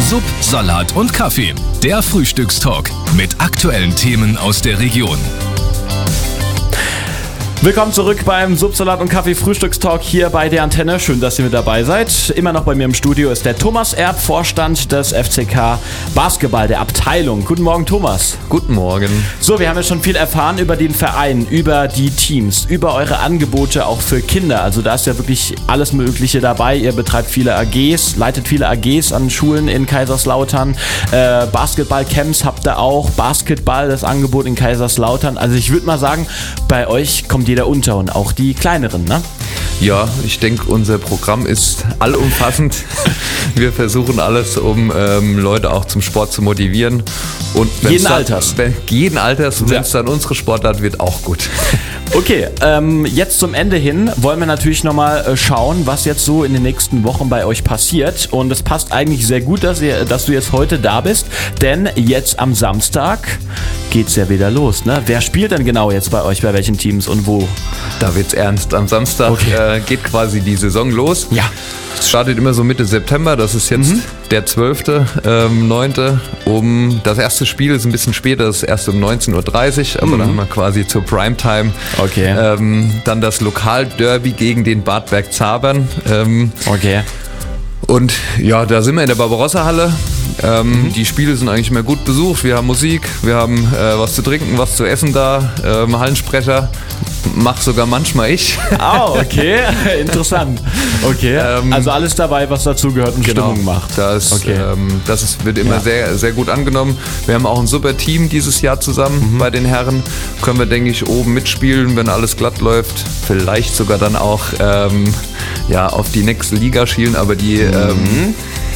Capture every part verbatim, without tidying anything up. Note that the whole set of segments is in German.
Sub, Salat und Kaffee. Der Frühstückstalk mit aktuellen Themen aus der Region. Willkommen zurück beim Subsalat und Kaffee Frühstückstalk hier bei der Antenne. Schön, dass ihr mit dabei seid. Immer noch bei mir im Studio ist der Thomas Erb, Vorstand des F C K Basketball, der Abteilung. Guten Morgen, Thomas. Guten Morgen. So, wir haben ja schon viel erfahren über den Verein, über die Teams, über eure Angebote auch für Kinder. Also da ist ja wirklich alles Mögliche dabei. Ihr betreibt viele A Gs, leitet viele A Gs an Schulen in Kaiserslautern. Äh, Basketball-Camps habt ihr auch. Basketball, das Angebot in Kaiserslautern. Also ich würde mal sagen, bei euch kommt jeder unter und auch die kleineren, ne? Ja, ich denke, unser Programm ist allumfassend. Wir versuchen alles, um ähm, Leute auch zum Sport zu motivieren. Und jeden dann, Alters. Wenn, jeden Alters. Und ja. wenn es dann unsere Sportart wird, auch gut. Okay, ähm, jetzt zum Ende hin wollen wir natürlich nochmal äh, schauen, was jetzt so in den nächsten Wochen bei euch passiert. Und es passt eigentlich sehr gut, dass, ihr, dass du jetzt heute da bist, denn jetzt am Samstag geht's ja wieder los, ne? Wer spielt denn genau jetzt bei euch, bei welchen Teams und wo? Da wird's ernst. Am Samstag okay. äh, geht quasi die Saison los. Ja. Es startet immer so Mitte September, das ist jetzt mhm. der zwölfte Ähm, neunte Um, das erste Spiel ist ein bisschen später, das ist erst um neunzehn Uhr dreißig, aber mhm. dann haben wir quasi zur Primetime. Okay. Ähm, dann das Lokalderby gegen den Bad Bergzabern. Ähm, okay. Und ja, da sind wir in der Barbarossa-Halle. Ähm, mhm. Die Spiele sind eigentlich immer gut besucht. Wir haben Musik, wir haben äh, was zu trinken, was zu essen da, ähm, Hallensprecher. Mach sogar manchmal ich. Oh, okay. Interessant. Okay. Ähm, also alles dabei, was dazu gehört und genau, Stimmung macht. Das, okay. ähm, das ist, wird immer ja. sehr, sehr gut angenommen. Wir haben auch ein super Team dieses Jahr zusammen mhm. bei den Herren. Können wir, denke ich, oben mitspielen, wenn alles glatt läuft. Vielleicht sogar dann auch ähm, ja, auf die nächste Liga schielen, aber die, mhm. ähm,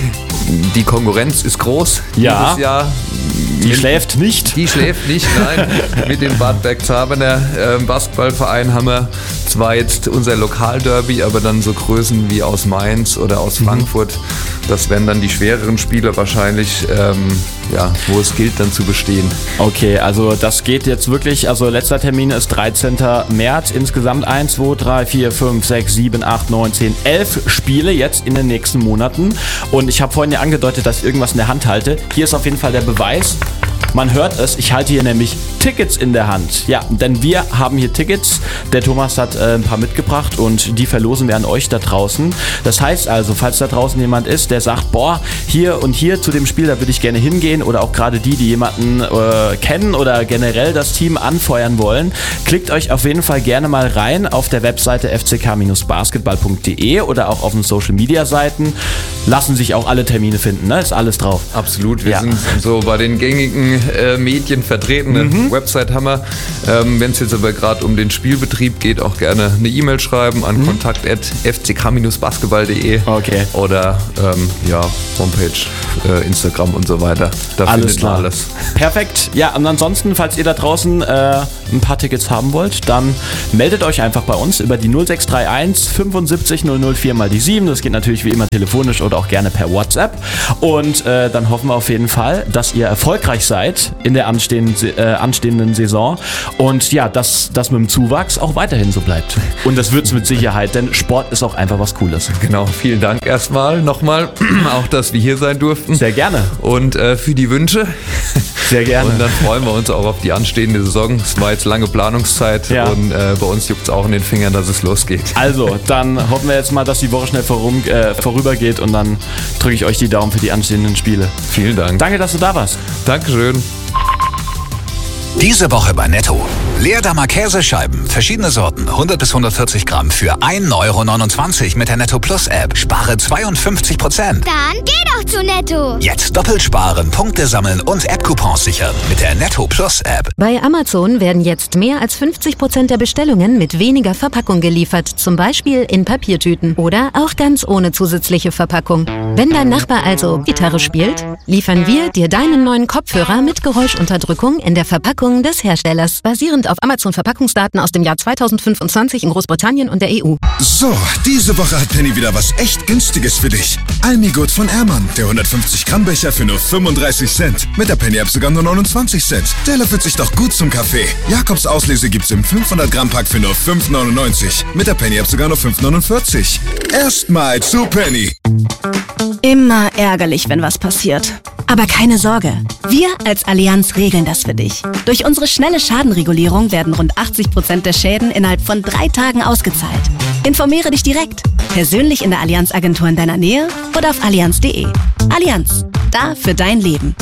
die Konkurrenz ist groß ja. dieses Jahr. Die mit, schläft nicht. Die schläft nicht, nein. Mit dem Bad Bergzaberner äh, Basketballverein haben wir zwar jetzt unser Lokalderby, aber dann so Größen wie aus Mainz oder aus mhm. Frankfurt. Das wären dann die schwereren Spiele wahrscheinlich, ähm, ja, wo es gilt dann zu bestehen. Okay, also das geht jetzt wirklich, also letzter Termin ist dreizehnten März. Insgesamt eins, zwei, drei, vier, fünf, sechs, sieben, acht, neun, zehn, elf Spiele jetzt in den nächsten Monaten. Und ich habe vorhin ja angedeutet, dass ich irgendwas in der Hand halte. Hier ist auf jeden Fall der Beweis. Man hört es, ich halte hier nämlich Tickets in der Hand. Ja, denn wir haben hier Tickets. Der Thomas hat äh, ein paar mitgebracht und die verlosen wir an euch da draußen. Das heißt also, falls da draußen jemand ist, der sagt, boah, hier und hier zu dem Spiel, da würde ich gerne hingehen, oder auch gerade die, die jemanden äh, kennen oder generell das Team anfeuern wollen, klickt euch auf jeden Fall gerne mal rein auf der Webseite f c k basketball punkt d e oder auch auf den Social Media Seiten. Lassen sich auch alle Termine finden, ne? Ist alles drauf. Absolut, wir ja. sind so bei den gängigen äh, Medien vertreten. Eine mhm. Website haben wir. Ähm, wenn es jetzt aber gerade um den Spielbetrieb geht, auch gerne eine E-Mail schreiben an mhm. kontakt at f c k basketball punkt d e okay. oder ähm, ja, Homepage, äh, Instagram und so weiter. Da alles findet klar. man alles. Perfekt. Ja, und ansonsten, falls ihr da draußen äh, ein paar Tickets haben wollt, dann meldet euch einfach bei uns über die null sechs drei eins fünfundsiebzig null null vier mal die sieben. Das geht natürlich wie immer telefonisch oder auch gerne per WhatsApp. Und äh, dann hoffen wir auf jeden Fall, dass ihr erfolgreich seid in der anstehenden, äh, anstehenden Saison. Und ja, dass das mit dem Zuwachs auch weiterhin so bleibt. Und das wird es mit Sicherheit, denn Sport ist auch einfach was Cooles. Genau, vielen Dank erstmal nochmal, auch dass wir hier sein durften. Sehr gerne. Und äh, für die Wünsche. Sehr gerne. Und dann freuen wir uns auch auf die anstehende Saison. Es war jetzt lange Planungszeit ja. und äh, bei uns juckt es auch in den Fingern, dass es losgeht. Also, dann hoffen wir jetzt mal, dass die Woche schnell vorum, äh, vorübergeht und dann drücke ich euch die Daumen für die anstehenden Spiele. Vielen Dank. Danke, dass du da warst. Dankeschön. Diese Woche bei Netto. Leerdammer Käsescheiben, verschiedene Sorten, hundert bis hundertvierzig Gramm für ein Euro neunundzwanzig mit der Netto Plus App. Spare zweiundfünfzig Prozent. Dann geh doch zu Netto. Jetzt doppelt sparen, Punkte sammeln und App-Coupons sichern mit der Netto Plus App. Bei Amazon werden jetzt mehr als fünfzig Prozent der Bestellungen mit weniger Verpackung geliefert. Zum Beispiel in Papiertüten oder auch ganz ohne zusätzliche Verpackung. Wenn dein Nachbar also Gitarre spielt, liefern wir dir deinen neuen Kopfhörer mit Geräuschunterdrückung in der Verpackung des Herstellers. Basierend auf Amazon-Verpackungsdaten aus dem Jahr zweitausendfünfundzwanzig in Großbritannien und der E U. So, diese Woche hat Penny wieder was echt Günstiges für dich. Almigut von Ermann, der hundertfünfzig Gramm Becher für nur fünfunddreißig Cent. Mit der Penny-App sogar nur neunundzwanzig Cent. Der löffelt sich doch gut zum Kaffee. Jakobs Auslese gibt's im fünfhundert Gramm Pack für nur fünf neunundneunzig. Mit der Penny-App sogar nur fünf neunundvierzig. Erstmal zu Penny. Immer ärgerlich, wenn was passiert. Aber keine Sorge, wir als Allianz regeln das für dich. Durch unsere schnelle Schadenregulierung werden rund achtzig Prozent der Schäden innerhalb von drei Tagen ausgezahlt. Informiere dich direkt, persönlich in der Allianz-Agentur in deiner Nähe oder auf allianz punkt de. Allianz, da für dein Leben.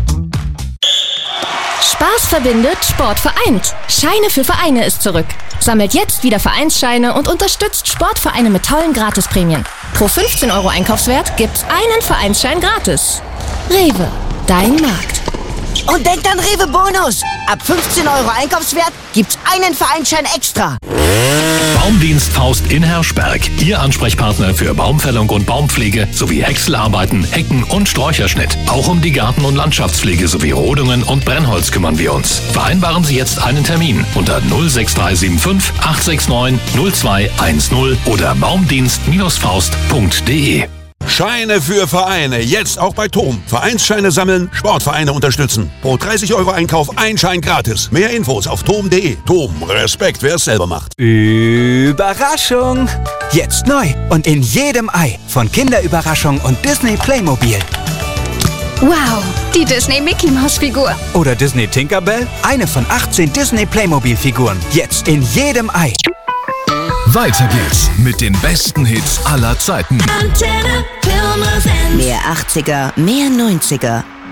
Spaß verbindet, Sport vereint. Scheine für Vereine ist zurück. Sammelt jetzt wieder Vereinsscheine und unterstützt Sportvereine mit tollen Gratisprämien. Pro fünfzehn Euro Einkaufswert gibt's einen Vereinsschein gratis. Rewe, dein Markt. Und denkt an Rewe Bonus. Ab fünfzehn Euro Einkaufswert gibt's einen Vereinsschein extra. Baumdienst Faust in Herschberg. Ihr Ansprechpartner für Baumfällung und Baumpflege sowie Häckselarbeiten, Hecken- und Sträucherschnitt. Auch um die Garten- und Landschaftspflege sowie Rodungen und Brennholz kümmern wir uns. Vereinbaren Sie jetzt einen Termin unter null sechs drei sieben fünf acht sechs neun null zwei eins null oder baumdienst Faust punkt de. Scheine für Vereine, jetzt auch bei T O M. Vereinsscheine sammeln, Sportvereine unterstützen. Pro dreißig Euro Einkauf ein Schein gratis. Mehr Infos auf tom punkt de. T O M, Respekt, wer es selber macht. Überraschung! Jetzt neu und in jedem Ei von Kinderüberraschung und Disney Playmobil. Wow, die Disney Mickey Maus Figur. Oder Disney Tinkerbell, eine von achtzehn Disney Playmobil Figuren. Jetzt in jedem Ei. Weiter geht's mit den besten Hits aller Zeiten. Mehr achtziger, mehr neunziger.